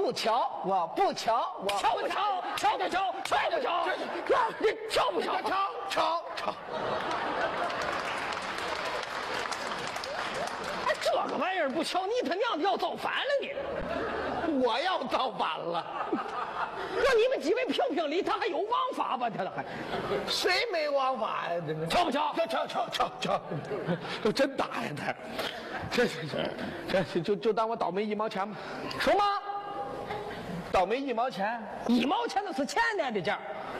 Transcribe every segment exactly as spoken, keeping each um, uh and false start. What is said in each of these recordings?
不瞧，我不瞧，我瞧不瞧？瞧不瞧？瞧不瞧？你瞧不瞧？ 瞧瞧瞧。 哎，这个玩意儿不瞧，你他娘的要造反了你！ 我要造反了。 那你们几位评评理，他还有王法吧？他还谁没王法呀？这瞧不瞧？ 瞧瞧瞧瞧瞧，都真打呀他！这这这这就就当我倒霉一毛钱吧。 什么？ 倒霉一毛钱？ 一毛钱那是前年的价，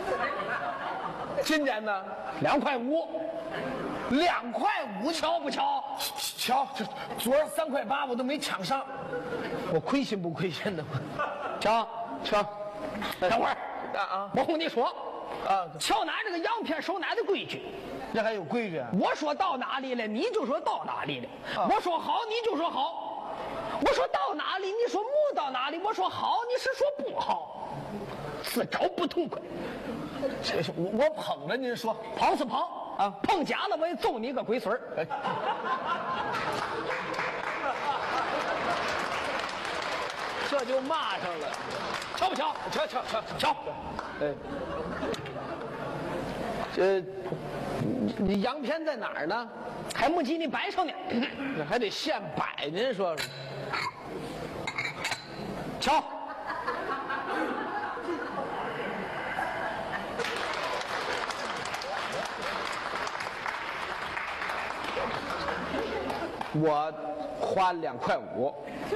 今年呢？ 两块五， 两块五， 瞧不瞧？ 瞧，这昨儿三块八我都没抢上，我亏心不亏心的？ 瞧瞧， 等会儿啊啊！ 我跟你说啊， 瞧哪这个洋片守哪的规矩。 这还有规矩啊？ 我说到哪里了，你就说到哪里了； 啊我说好，你就说好；我说到哪里，你说没到哪里；我说好，你是说不好，自找不痛快。 我我捧着您说， 捧是捧啊， 碰假了我也揍你个龟孙儿。 哎这就骂上了。 瞧不瞧？ 瞧瞧瞧瞧， 哎，这你洋片在哪儿呢？ 还没给你摆上呢。 那还得现摆，您说说。 瞧， 我花两块五，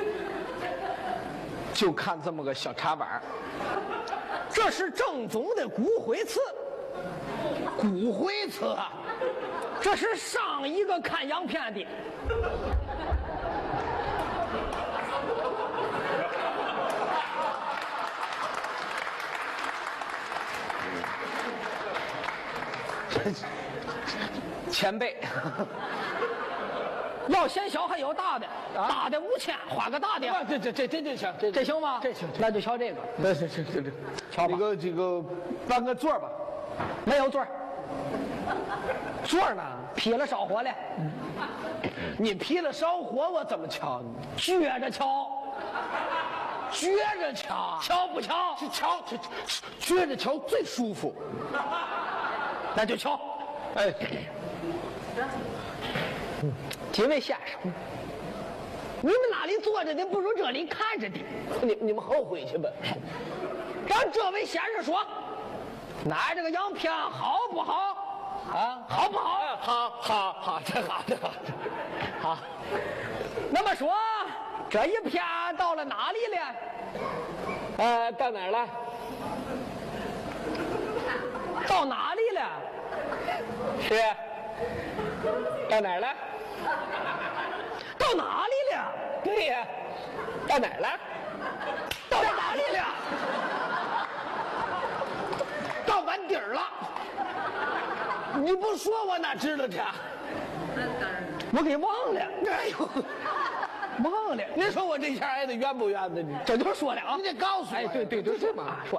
就看这么个小茶碗。 这是正宗的骨灰瓷。 骨灰瓷啊， 这是上一个看洋片的。 前辈， 要嫌小还有大的，啊、大的五千，花个大的。 啊、这这这这这行，这这行吗？ 这行， 那就瞧这个。 这这这这这， 瞧吧。 这个这个搬个座吧， 没有座儿。 座呢？ 劈了烧火了。 你劈了烧火，我怎么瞧你？ 撅着瞧， 撅着瞧， 瞧不瞧？ 这瞧这撅着瞧最舒服。 那就瞧。 哎， 几位先生，你们那里坐着的不如这里看着的。 你你们后悔去吧。 让这位先生说，拿这个洋片好不好？ 啊， 好不好？ 好，好，好，这好，这好，好。 那么说，这一片到了哪里了？ 呃，到哪儿了？ 到哪里了？ 是。到哪儿了？ 到哪里了？ 对呀。到哪儿了？ 到哪里了？ 到碗底儿了。你不说我哪知道去？ 我给忘了。哎呦，忘了。 您说我这下挨得冤不冤的？你这就说了啊， 你得告诉我。 哎，对对对，是嘛？说，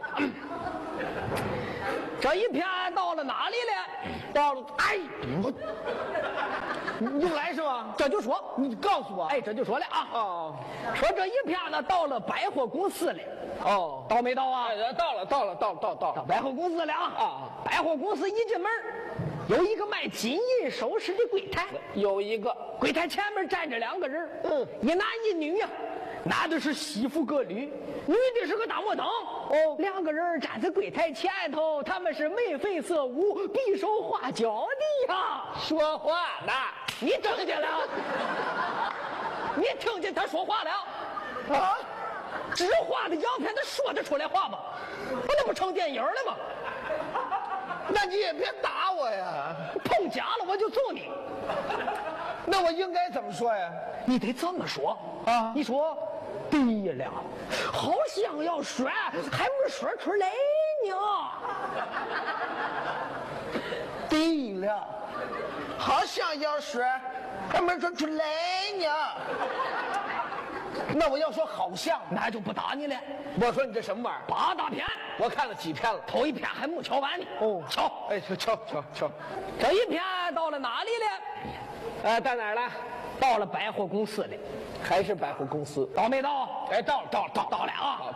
这一片到了哪里了？ 到了，哎，我，你又来是吧？ 这就说， 你告诉我。 哎，这就说了啊。 哦， 说这一片呢，到了百货公司了。 哦， 到没到啊？ 哎，到了，到了，到到到到百货公司了啊！ 啊， 百货公司一进门，有一个卖金银首饰的柜台， 有一个柜台前面站着两个人， 嗯， 一男一女呀、啊，男的是西服革履，女的是个大摩登。 哦， 两个人站在柜台前头，他们是眉飞色舞、比手画脚的呀。 说话呢， 你听见了？你听见他说话了？ 啊？ 纸画的洋片，他说得出来话吗？我那不成电影了吗？ 那你也别打我呀！ 碰假了我就揍你。 那我应该怎么说呀？ 你得这么说啊！ 你说对了，好像要说，还没说出来呢。 对了，好像要说，还没说出来呢。那我要说好像， 那就不打你了。 我说你这什么玩意儿？ 八大片， 我看了几片了， 头一片还没瞧完呢。 哦， 瞧， 哎，瞧瞧瞧瞧， 这一片到了哪里了？ 呃，到哪儿了？ 到了百货公司了。 还是百货公司？ 到没到？ 哎，到了，到了，到了到了啊！